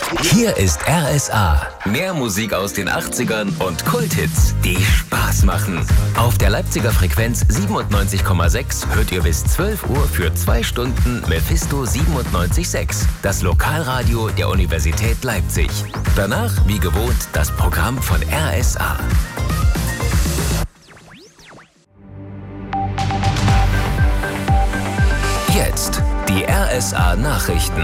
Hier ist RSA. Mehr Musik aus den 80ern und Kulthits, die Spaß machen. Auf der Leipziger Frequenz 97,6 hört ihr bis 12 Uhr für 2 Stunden Mephisto 97.6, das Lokalradio der Universität Leipzig. Danach, wie gewohnt, das Programm von RSA. Jetzt die RSA-Nachrichten.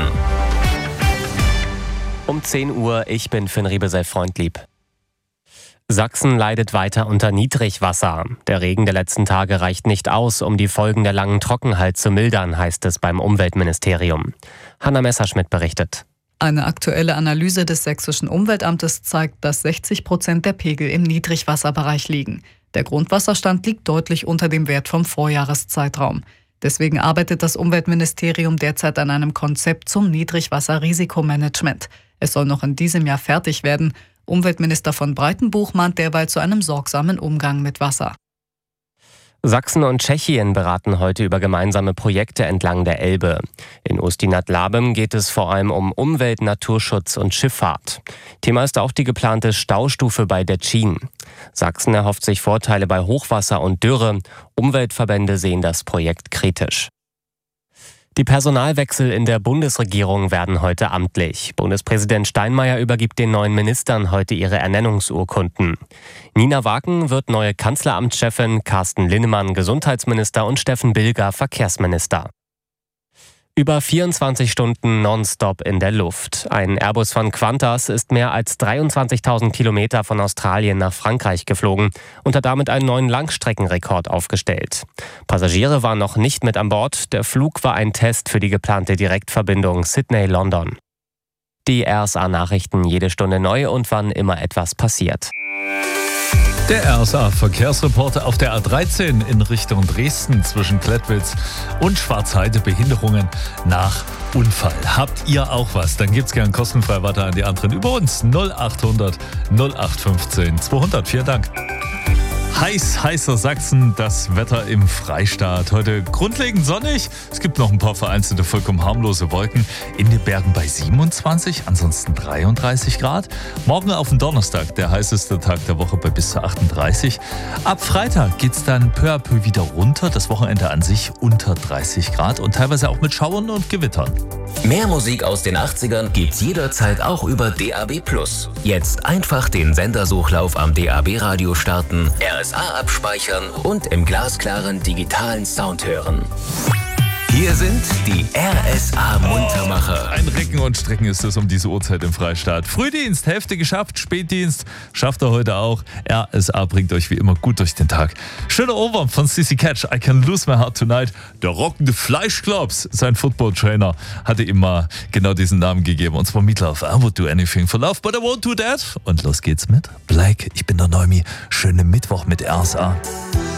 Um 10 Uhr, ich bin Finn Riebesell Freundlieb. Sachsen leidet weiter unter Niedrigwasser. Der Regen der letzten Tage reicht nicht aus, um die Folgen der langen Trockenheit zu mildern, heißt es beim Umweltministerium. Hanna Messerschmidt berichtet. Eine aktuelle Analyse des Sächsischen Umweltamtes zeigt, dass 60% der Pegel im Niedrigwasserbereich liegen. Der Grundwasserstand liegt deutlich unter dem Wert vom Vorjahreszeitraum. Deswegen arbeitet das Umweltministerium derzeit an einem Konzept zum Niedrigwasserrisikomanagement. Es soll noch in diesem Jahr fertig werden. Umweltminister von Breitenbuch mahnt derweil zu einem sorgsamen Umgang mit Wasser. Sachsen und Tschechien beraten heute über gemeinsame Projekte entlang der Elbe. In Ústí-nad geht es vor allem um Umwelt, Naturschutz und Schifffahrt. Thema ist auch die geplante Staustufe bei Děčín. Sachsen erhofft sich Vorteile bei Hochwasser und Dürre. Umweltverbände sehen das Projekt kritisch. Die Personalwechsel in der Bundesregierung werden heute amtlich. Bundespräsident Steinmeier übergibt den neuen Ministern heute ihre Ernennungsurkunden. Nina Waken wird neue Kanzleramtschefin, Carsten Linnemann Gesundheitsminister und Steffen Bilger Verkehrsminister. Über 24 Stunden nonstop in der Luft. Ein Airbus von Qantas ist mehr als 23.000 Kilometer von Australien nach Frankreich geflogen und hat damit einen neuen Langstreckenrekord aufgestellt. Passagiere waren noch nicht mit an Bord. Der Flug war ein Test für die geplante Direktverbindung Sydney-London. Die RSA-Nachrichten jede Stunde neu und wann immer etwas passiert. Der RSA-Verkehrsreporter auf der A13 in Richtung Dresden zwischen Klettwitz und Schwarzheide. Behinderungen nach Unfall. Habt ihr auch was? Dann gibt's gern kostenfrei weiter an die anderen über uns. 0800 0815 200. Vielen Dank. Heißer Sachsen, das Wetter im Freistaat. Heute grundlegend sonnig. Es gibt noch ein paar vereinzelte, vollkommen harmlose Wolken. In den Bergen bei 27, ansonsten 33 Grad. Morgen auf den Donnerstag, der heißeste Tag der Woche, bei bis zu 38. Ab Freitag geht's dann peu à peu wieder runter. Das Wochenende an sich unter 30 Grad und teilweise auch mit Schauern und Gewittern. Mehr Musik aus den 80ern gibt's jederzeit auch über DAB+. Jetzt einfach den Sendersuchlauf am DAB-Radio starten, RSA abspeichern und im glasklaren digitalen Sound hören. Hier sind die RSA-Muntermacher. Ein Recken und Strecken ist es um diese Uhrzeit im Freistaat. Frühdienst, Hälfte geschafft, Spätdienst schafft er heute auch. RSA bringt euch wie immer gut durch den Tag. Schöner Ohrwurm von Sissy Catch, I Can Lose My Heart Tonight. Der rockende Fleischklops, sein Football-Trainer, hatte ihm mal genau diesen Namen gegeben. Und zwar Meatloaf, I would do anything for love, but I won't do that. Und los geht's mit Black, ich bin der Neumi. Schönen Mittwoch mit RSA.